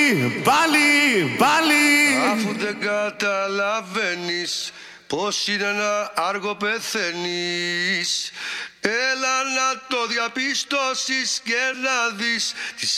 πάλι. Αφού δεν καταλαβαίνεις πως είναι ένα άργο πεθαίνεις, έλα να το διαπιστώσεις και να δεις τις